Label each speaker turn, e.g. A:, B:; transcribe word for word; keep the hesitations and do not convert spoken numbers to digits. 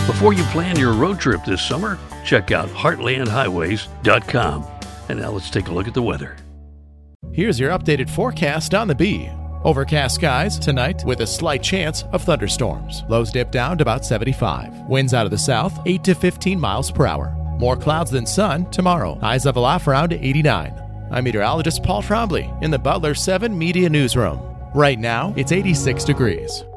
A: Before you plan your road trip this summer, check out heartland highways dot com. And now let's take a look at the weather.
B: Here's your updated forecast on the Bee. Overcast skies tonight with a slight chance of thunderstorms. Lows dip down to about seventy-five. Winds out of the south, eight to fifteen miles per hour. More clouds than sun tomorrow. Highs level off around eighty-nine. I'm meteorologist Paul Trombley in the Butler seven Media Newsroom. Right now, it's eighty-six degrees.